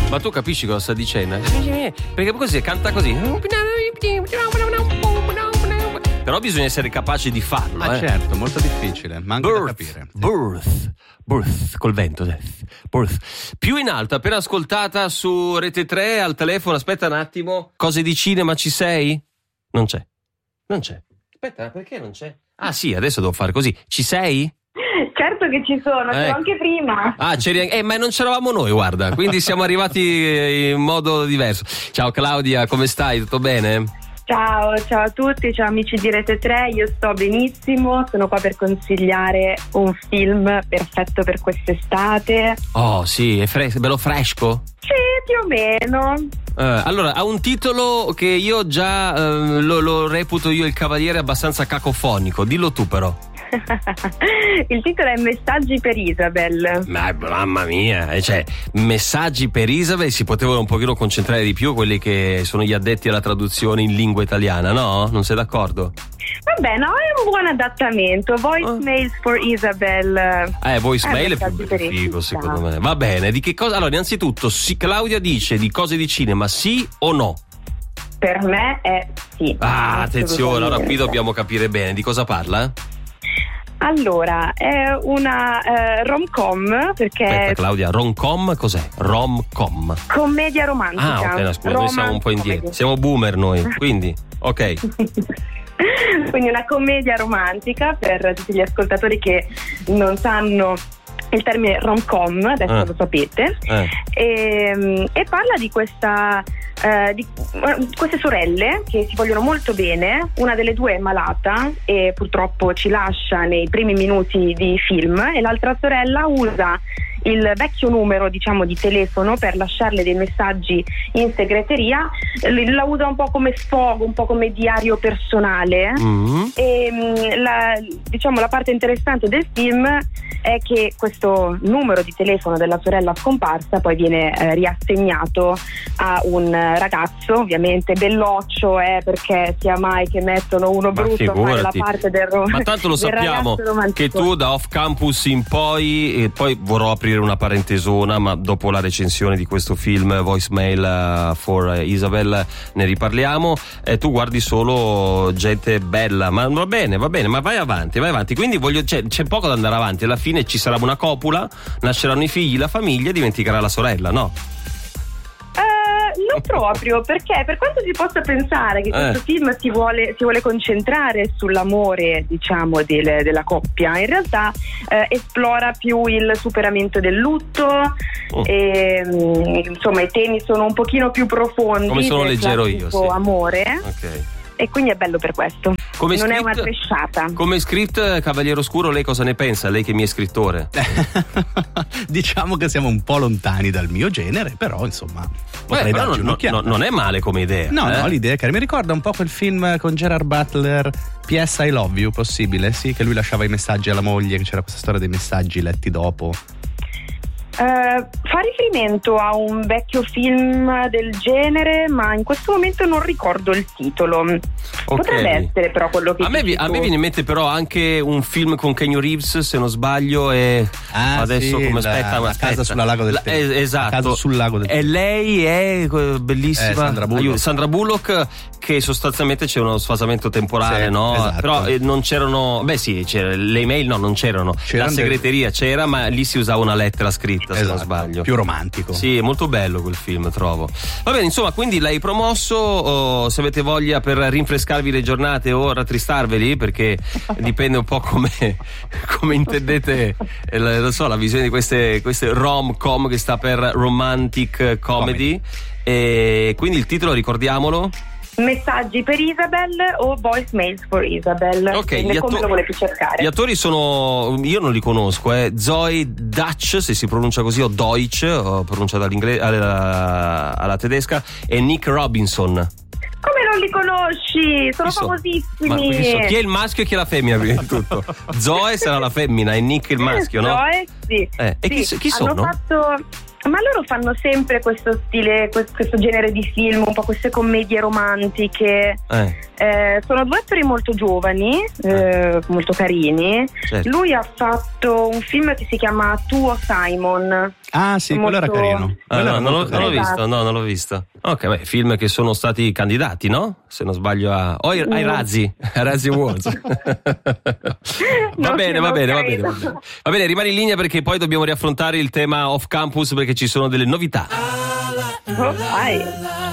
Ma tu capisci cosa sta dicendo? Perché così canta così. Però bisogna essere capaci di farlo. Certo, molto difficile, ma anche da capire. Birth, col vento. Birth. Più in alto, appena ascoltata su Rete 3 al telefono. Aspetta un attimo. Cose di cinema, ci sei? Non c'è. Aspetta, perché non c'è? Ah sì, adesso devo fare così. Ci sei? Certo che ci sono, c'ero anche prima. Ma non c'eravamo noi, guarda. Quindi siamo arrivati in modo diverso. Ciao Claudia, come stai? Tutto bene? Ciao a tutti, ciao amici di Rete 3, io sto benissimo, sono qua per consigliare un film perfetto per quest'estate. Oh sì, è bello fresco? Sì, più o meno. Allora, ha un titolo che io già lo reputo io il cavaliere abbastanza cacofonico, dillo tu però. Il titolo è Messaggi per Isabel. Mamma mia, cioè Messaggi per Isabel, si potevano un pochino concentrare di più quelli che sono gli addetti alla traduzione in lingua italiana, no? Non sei d'accordo? Vabbè, no, è un buon adattamento. Voicemails for Isabel. Voicemail è più figo secondo me. Va bene, di che cosa? Allora, innanzitutto, Claudia dice di cose di cinema, sì o no? Per me è sì. Attenzione, allora qui dobbiamo capire bene di cosa parla. Allora, è una rom-com perché... Aspetta Claudia, rom-com cos'è? Rom-com. Commedia romantica. Ok, scusa, noi siamo un po' indietro. Siamo boomer noi, quindi, ok. Quindi una commedia romantica per tutti gli ascoltatori che non sanno il termine rom-com, adesso lo sapete, e parla di di queste sorelle che si vogliono molto bene. Una delle due è malata e purtroppo ci lascia nei primi minuti di film, e l'altra sorella usa il vecchio numero, diciamo, di telefono per lasciarle dei messaggi in segreteria. La usa un po' come sfogo, un po' come diario personale. E la parte interessante del film è che questo numero di telefono della sorella scomparsa poi viene riassegnato a un ragazzo, ovviamente belloccio, perché sia mai che mettono uno brutto a fare la parte del ma tanto lo sappiamo che tu da Off Campus in poi, e poi vorrò aprire una parentesona, ma dopo la recensione di questo film Voicemail for Isabel ne riparliamo. Tu guardi solo gente bella, ma va bene, ma vai avanti. Quindi c'è poco da andare avanti. Alla fine ci sarà una copula, nasceranno i figli, la famiglia, dimenticherà la sorella, no? Non proprio, perché per quanto si possa pensare che questo film si vuole concentrare sull'amore, diciamo, della coppia, in realtà esplora più il superamento del lutto, e, insomma i temi sono un pochino più profondi. Come sono leggero io, sì. Amore. Ok. E quindi è bello per questo. Come non script, è una tresciata. Come script, Cavaliere Oscuro, lei cosa ne pensa? Lei che mi è scrittore. Diciamo che siamo un po' lontani dal mio genere, però insomma potrei darci un'occhiata. Non è male come idea. No, l'idea è che mi ricorda un po' quel film con Gerard Butler, P.S. I Love You, possibile? Sì, che lui lasciava i messaggi alla moglie, che c'era questa storia dei messaggi letti dopo. Fa riferimento a un vecchio film del genere, ma in questo momento non ricordo il titolo. Okay. Potrebbe essere però quello che a me viene in mente però anche un film con Keanu Reeves, se non sbaglio, e adesso sì, come la casa sulla lago del tempo. Esatto, la casa sul lago del tempo. E lei è bellissima, Sandra Bullock, che sostanzialmente c'è uno sfasamento temporale, sì, no? esatto. Però non c'erano, c'era, le email non c'erano, la segreteria c'era, ma lì si usava una lettera scritta, se non sbaglio. Più romantico. Sì, è molto bello quel film, trovo. Va bene, insomma, quindi l'hai promosso, se avete voglia per rinfrescarvi le giornate o rattristarveli, perché dipende un po' come intendete la visione di queste rom-com, che sta per romantic comedy. E quindi il titolo, ricordiamolo: Messaggi per Isabel o Voicemails for Isabel. Ok, come lo volete cercare? Gli attori sono, io non li conosco, Zoe Dutch, se si pronuncia così, o Deutsch, o pronunciata all'inglese, alla tedesca, e Nick Robinson. Come non li conosci? Sono famosissimi. Chi è il maschio e chi è la femmina, prima di tutto? Zoe sarà la femmina e Nick il maschio, no? Zoe, sì. E chi sono? Ma loro fanno sempre questo stile, questo genere di film, un po' queste commedie romantiche. Sono due attori molto giovani, molto carini. Certo. Lui ha fatto un film che si chiama Tuo Simon. Ah sì, quello era carino. Non l'ho visto. Ok, beh, film che sono stati candidati, no? Se non sbaglio ai Razzie Awards. Va bene. Va bene, rimani in linea perché poi dobbiamo riaffrontare il tema off campus perché ci sono delle novità. Vai.